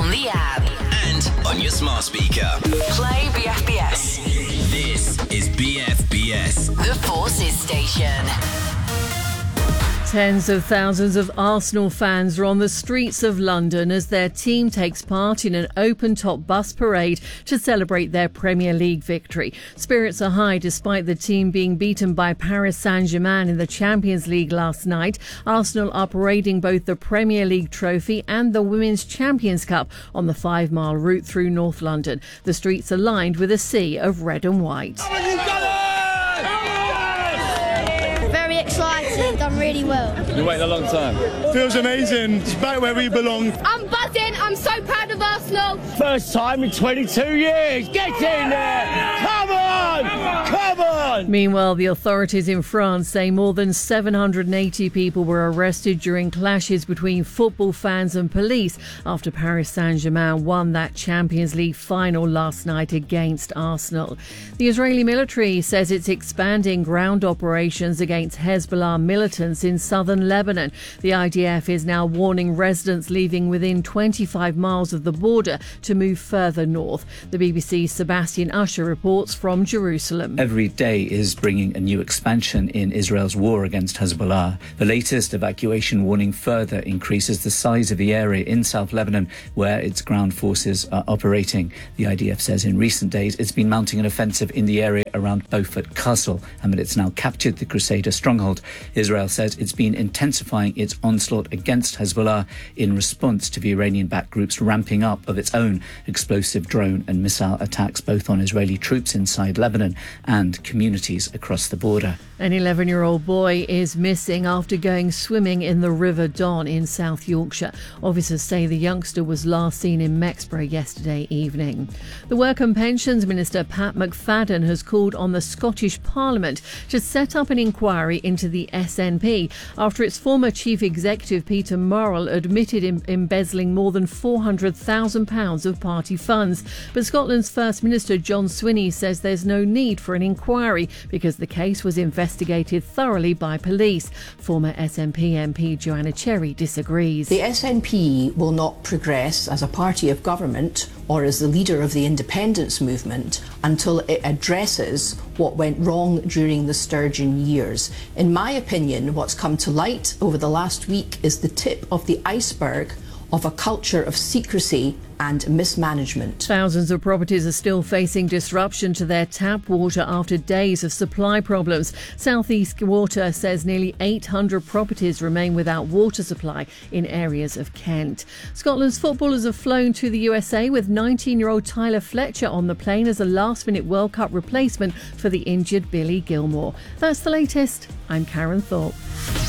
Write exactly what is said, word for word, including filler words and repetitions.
on the app and on your smart speaker. Play B F B S. This is B F B S, The Forces Station. Tens of thousands of Arsenal fans are on the streets of London as their team takes part in an open-top bus parade to celebrate their Premier League victory. Spirits are high despite the team being beaten by Paris Saint-Germain in the Champions League last night. Arsenal are parading both the Premier League trophy and the Women's Champions Cup on the five-mile route through North London. The streets are lined with a sea of red and white. Very excited, done really well. Been waiting a long time. Feels amazing. It's back where we belong. I'm buzzing. I'm so proud of Arsenal. First time in twenty-two years. Get in there. Come on. Come on. Meanwhile, the authorities in France say more than seven hundred eighty people were arrested during clashes between football fans and police after Paris Saint-Germain won that Champions League final last night against Arsenal. The Israeli military says it's expanding ground operations against Hezbollah militants in southern Lebanon. The I D F is now warning residents living within twenty-five miles of the border to move further north. The B B C's Sebastian Usher reports from Jerusalem. Every day is bringing a new expansion in Israel's war against Hezbollah. The latest evacuation warning further increases the size of the area in South Lebanon where its ground forces are operating. The I D F says in recent days it's been mounting an offensive in the area around Beaufort Castle and that it's now captured the Crusader stronghold. Israel says it's been intensifying its onslaught against Hezbollah in response to the Iranian-backed group's ramping up of its own explosive drone and missile attacks both on Israeli troops inside Lebanon and communities across the border. An eleven-year-old boy is missing after going swimming in the River Don in South Yorkshire. Officers say the youngster was last seen in Mexborough yesterday evening. The Work and Pensions Minister Pat McFadden has called on the Scottish Parliament to set up an inquiry into the S N P after its former chief executive Peter Murrell admitted em- embezzling more than four hundred thousand pounds of party funds. But Scotland's First Minister John Swinney says there's no need for an inquiry because the case was investigated thoroughly by police. Former S N P M P Joanna Cherry disagrees. The S N P will not progress as a party of government or as the leader of the independence movement until it addresses what went wrong during the Sturgeon years. In my opinion, what's come to light over the last week is the tip of the iceberg of a culture of secrecy and mismanagement. Thousands of properties are still facing disruption to their tap water after days of supply problems. South East Water says nearly eight hundred properties remain without water supply in areas of Kent. Scotland's footballers have flown to the U S A with nineteen-year-old Tyler Fletcher on the plane as a last-minute World Cup replacement for the injured Billy Gilmore. That's the latest. I'm Karen Thorpe.